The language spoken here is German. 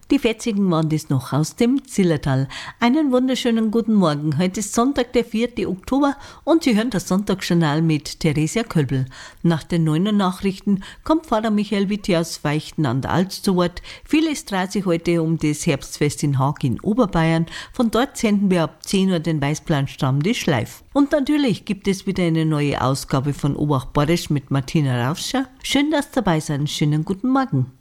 Die Fetzigen waren das noch aus dem Zillertal. Einen wunderschönen guten Morgen. Heute ist Sonntag, der 4. Oktober und Sie hören das Sonntagsjournal mit Theresia Kölbl. Nach den 9 Nachrichten kommt Pfarrer Michael Witte aus Veichten an der Alz zu Wort. Vieles dreht sich heute um das Herbstfest in Haag in Oberbayern. Von dort senden wir ab 10 Uhr den Weißplanstammtisch live. Und natürlich gibt es wieder eine neue Ausgabe von Obacht Borisch mit Martina Rauscher. Schön, dass Sie dabei seid. Schönen guten Morgen.